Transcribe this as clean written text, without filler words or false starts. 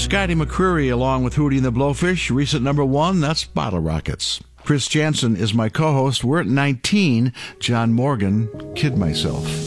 Scotty McCreery along with Hootie and the Blowfish. Recent number 1, that's Bottle Rockets. Chris Jansen is my co-host. We're at 19, John Morgan, Kid Myself.